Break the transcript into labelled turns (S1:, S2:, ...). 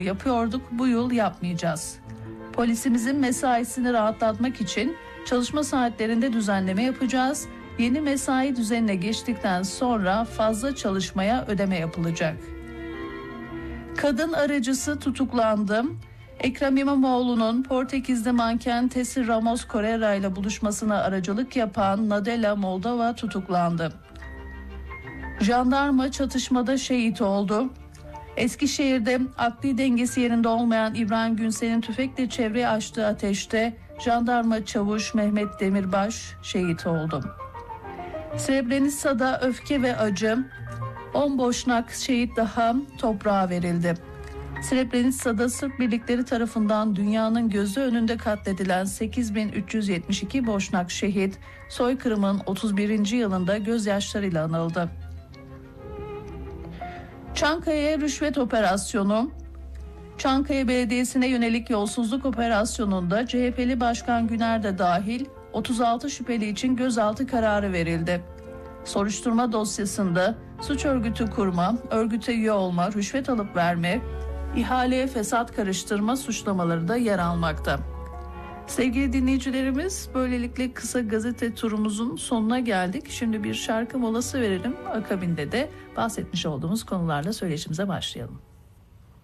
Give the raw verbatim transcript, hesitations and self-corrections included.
S1: yapıyorduk, bu yıl yapmayacağız. Polisimizin mesaisini rahatlatmak için çalışma saatlerinde düzenleme yapacağız. Yeni mesai düzenine geçtikten sonra fazla çalışmaya ödeme yapılacak. Kadın aracısı tutuklandı. Ekrem İmamoğlu'nun Portekiz'de manken Tesi Ramos Correia ile buluşmasına aracılık yapan Nadella Moldova tutuklandı. Jandarma çatışmada şehit oldu. Eskişehir'de akli dengesi yerinde olmayan İbrahim Günsel'in tüfekle çevreye açtığı ateşte jandarma çavuş Mehmet Demirbaş şehit oldu. Srebrenica'da öfke ve acı, on Boşnak şehit daha toprağa verildi. Srebrenica'da Sırp birlikleri tarafından dünyanın gözü önünde katledilen sekiz bin üç yüz yetmiş iki Boşnak şehit, soykırımın otuz birinci yılında gözyaşlarıyla anıldı. Çankaya rüşvet operasyonu. Çankaya Belediyesi'ne yönelik yolsuzluk operasyonunda C H P'li Başkan Güner de dahil otuz altı şüpheli için gözaltı kararı verildi. Soruşturma dosyasında suç örgütü kurma, örgüte üye olma, rüşvet alıp verme, ihaleye fesat karıştırma suçlamaları da yer almakta. Sevgili dinleyicilerimiz, böylelikle kısa gazete turumuzun sonuna geldik. Şimdi bir şarkı molası verelim. Akabinde de bahsetmiş olduğumuz konularla söyleşimize başlayalım.